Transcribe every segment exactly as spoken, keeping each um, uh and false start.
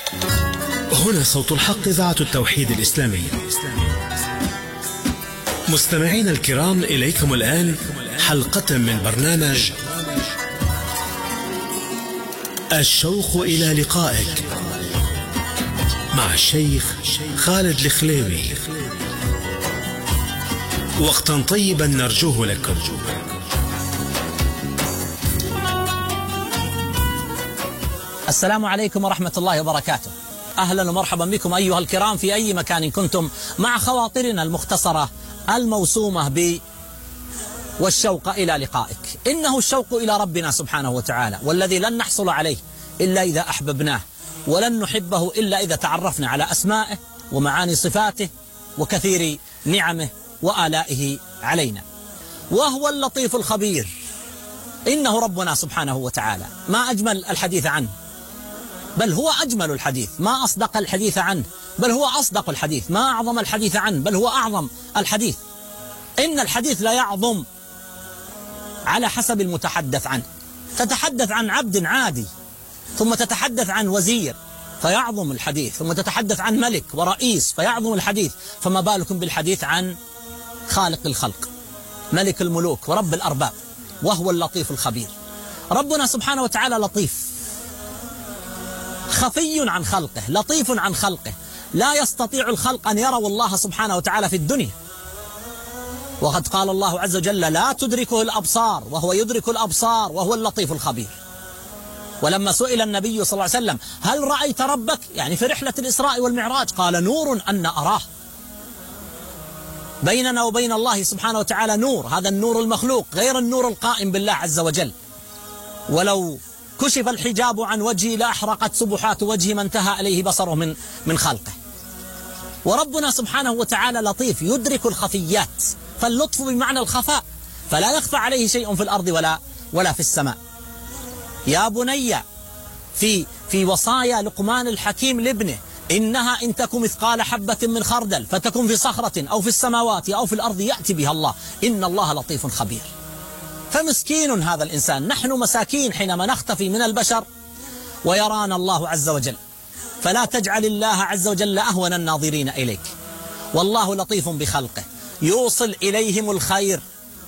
هنا صوت الحق، إذاعة التوحيد الإسلامي. مستمعين الكرام، إليكم الآن حلقة من برنامج الشوق إلى لقائك مع الشيخ خالد الخليوي. وقتا طيبا نرجوه لكم. السلام عليكم ورحمة الله وبركاته. أهلا ومرحبا بكم أيها الكرام في أي مكان كنتم مع خواطرنا المختصرة الموسومة ب والشوق إلى لقائك. إنه الشوق إلى ربنا سبحانه وتعالى، والذي لن نحصل عليه إلا إذا أحببناه، ولن نحبه إلا إذا تعرفنا على أسمائه ومعاني صفاته وكثير نعمه وآلائه علينا. وهو اللطيف الخبير، إنه ربنا سبحانه وتعالى. ما أجمل الحديث عنه، بل هو أجمل الحديث. ما أصدق الحديث عنه، بل هو أصدق الحديث. ما أعظم الحديث عنه، بل هو أعظم الحديث. إن الحديث لا يعظم على حسب المتحدث عنه. تتحدث عن عبد عادي، ثم تتحدث عن وزير فيعظم الحديث، ثم تتحدث عن ملك ورئيس فيعظم الحديث، فما بالكم بالحديث عن خالق الخلق، ملك الملوك ورب الأرباب، وهو اللطيف الخبير. ربنا سبحانه وتعالى لطيف، خفي عن خلقه، لطيف عن خلقه. لا يستطيع الخلق أن يروا الله سبحانه وتعالى في الدنيا. وقد قال الله عز وجل: لا تدركه الأبصار وهو يدرك الأبصار وهو اللطيف الخبير. ولما سئل النبي صلى الله عليه وسلم: هل رأيت ربك؟ يعني في رحلة الإسراء والمعراج، قال: نور أن أراه. بيننا وبين الله سبحانه وتعالى نور، هذا النور المخلوق غير النور القائم بالله عز وجل. ولو كشف الحجاب عن وجهه لأحرقت سبحات وجهه ما انتهى إليه بصره من من خلقه. وربنا سبحانه وتعالى لطيف، يدرك الخفيات، فاللطف بمعنى الخفاء، فلا يخفى عليه شيء في الأرض ولا ولا في السماء. يا بني، في في وصايا لقمان الحكيم لابنه: إنها إن تكن مثقال حبة من خردل فتكن في صخرة أو في السماوات أو في الأرض يأتي بها الله، إن الله لطيف خبير. فمسكين هذا الإنسان، نحن مساكين حينما نختفي من البشر ويرانا الله عز وجل. فلا تجعل الله عز وجل أهون الناظرين إليك. والله لطيف بخلقه، يوصل إليهم الخير،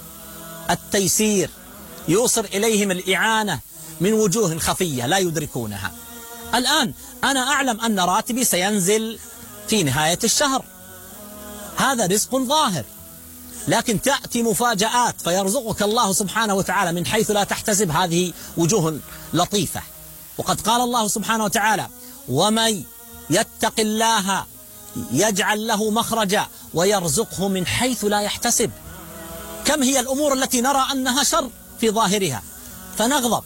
التيسير، يوصل إليهم الإعانة من وجوه خفية لا يدركونها. الآن أنا أعلم أن راتبي سينزل في نهاية الشهر، هذا رزق ظاهر، لكن تأتي مفاجآت فيرزقك الله سبحانه وتعالى من حيث لا تحتسب. هذه وجوه لطيفة. وقد قال الله سبحانه وتعالى: ومن يتق الله يجعل له مخرجا ويرزقه من حيث لا يحتسب. كم هي الأمور التي نرى أنها شر في ظاهرها فنغضب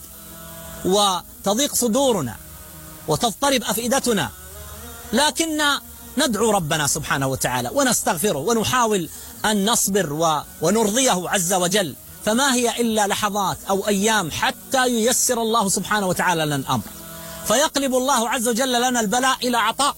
وتضيق صدورنا وتضطرب أفئدتنا، لكن ندعو ربنا سبحانه وتعالى ونستغفره ونحاول أن نصبر ونرضيه عز وجل. فما هي إلا لحظات أو أيام حتى ييسر الله سبحانه وتعالى لنا الأمر، فيقلب الله عز وجل لنا البلاء إلى عطاء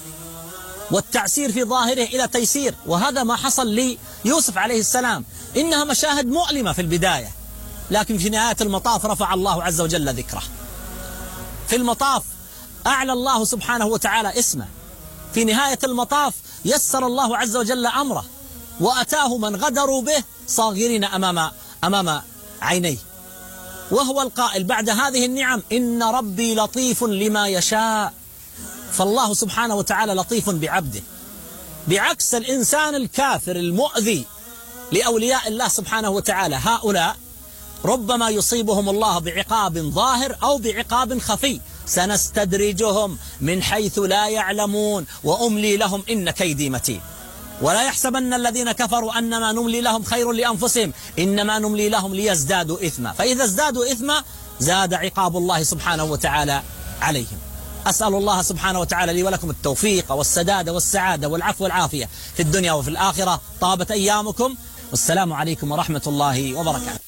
والتعسير في ظاهره إلى تيسير. وهذا ما حصل ليوسف عليه السلام. إنها مشاهد مؤلمة في البداية، لكن في نهاية المطاف رفع الله عز وجل ذكره. في المطاف أعلى الله سبحانه وتعالى اسمه. في نهاية المطاف يسر الله عز وجل أمره، وأتاه من غدروا به صاغرين أمام أمام عينيه. وهو القائل بعد هذه النعم: إن ربي لطيف لما يشاء. فالله سبحانه وتعالى لطيف بعبده، بعكس الإنسان الكافر المؤذي لأولياء الله سبحانه وتعالى. هؤلاء ربما يصيبهم الله بعقاب ظاهر أو بعقاب خفي. سنستدرجهم من حيث لا يعلمون وأملي لهم إن كيدي متين. ولا يحسبن الذين كفروا أنما نملي لهم خير لأنفسهم إنما نملي لهم ليزدادوا إثما، فإذا ازدادوا إثما زاد عقاب الله سبحانه وتعالى عليهم. أسأل الله سبحانه وتعالى لي ولكم التوفيق والسداد والسعادة والعفو والعافية في الدنيا وفي الآخرة. طابت أيامكم، والسلام عليكم ورحمة الله وبركاته.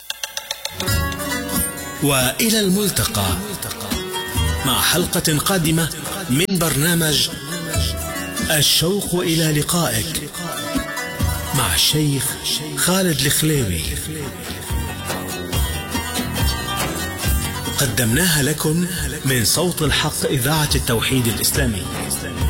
وإلى الملتقى مع حلقة قادمة من برنامج الشوق إلى لقائك مع الشيخ خالد الخليوي. قدمناها لكم من صوت الحق إذاعة التوحيد الإسلامي.